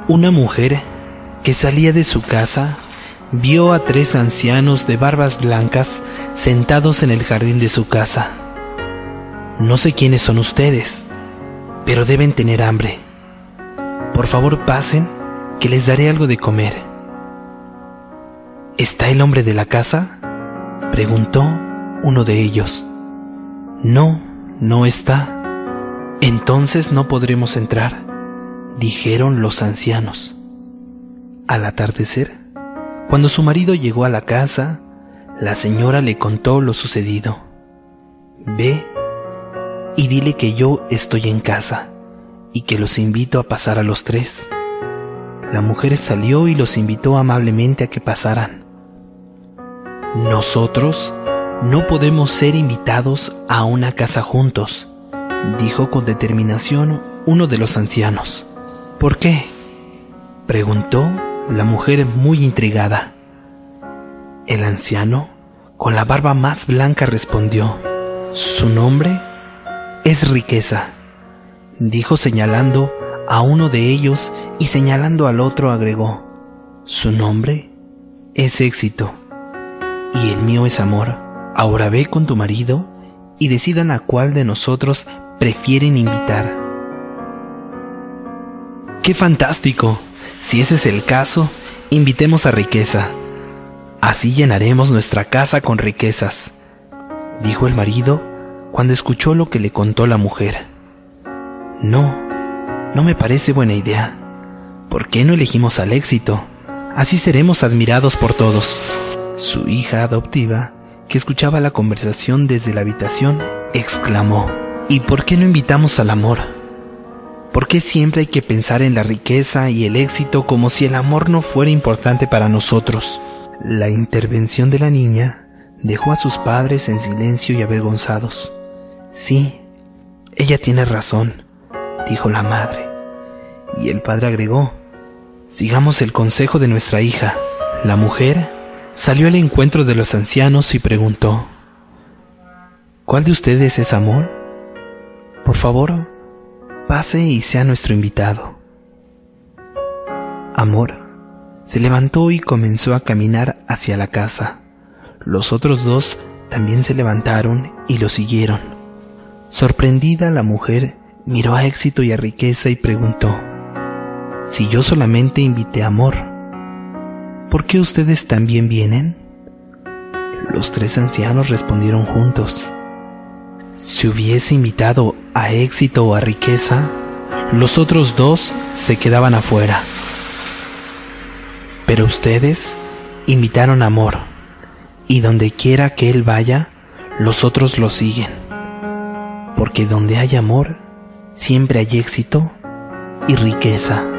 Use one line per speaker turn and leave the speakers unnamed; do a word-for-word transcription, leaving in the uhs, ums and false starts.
Una mujer que salía de su casa vio a tres ancianos de barbas blancas sentados en el jardín de su casa. No sé quiénes son ustedes, pero deben tener hambre. Por favor, pasen, que les daré algo de comer. ¿Está el hombre de la casa?, preguntó uno de ellos. No, no está. Entonces no podremos entrar, dijeron los ancianos. Al atardecer, cuando su marido llegó a la casa, la señora le contó lo sucedido. Ve y dile que yo estoy en casa y que los invito a pasar a los tres. La mujer salió y los invitó amablemente a que pasaran. Nosotros no podemos ser invitados a una casa juntos, dijo con determinación uno de los ancianos. ¿Por qué?, preguntó la mujer muy intrigada. El anciano, con la barba más blanca, respondió: su nombre es Riqueza, dijo señalando a uno de ellos, y señalando al otro agregó: su nombre es Éxito y el mío es Amor. Ahora ve con tu marido y decidan a cuál de nosotros prefieren invitar. ¡Qué fantástico! Si ese es el caso, invitemos a Riqueza. Así llenaremos nuestra casa con riquezas, dijo el marido cuando escuchó lo que le contó la mujer. No, no me parece buena idea. ¿Por qué no elegimos al Éxito? Así seremos admirados por todos. Su hija adoptiva, que escuchaba la conversación desde la habitación, exclamó: ¿y por qué no invitamos al Amor? ¿Por qué siempre hay que pensar en la riqueza y el éxito como si el amor no fuera importante para nosotros? La intervención de la niña dejó a sus padres en silencio y avergonzados. Sí, ella tiene razón, dijo la madre. Y el padre agregó: sigamos el consejo de nuestra hija. La mujer salió al encuentro de los ancianos y preguntó: ¿cuál de ustedes es Amor? Por favor, pase y sea nuestro invitado. Amor se levantó y comenzó a caminar hacia la casa. Los otros dos también se levantaron y lo siguieron. Sorprendida, la mujer miró a Éxito y a Riqueza y preguntó: si yo solamente invité a Amor, ¿por qué ustedes también vienen? Los tres ancianos respondieron juntos: si hubiese invitado a Éxito o a Riqueza, los otros dos se quedaban afuera. Pero ustedes invitaron a Amor, y donde quiera que él vaya, los otros lo siguen. Porque donde hay amor, siempre hay éxito y riqueza.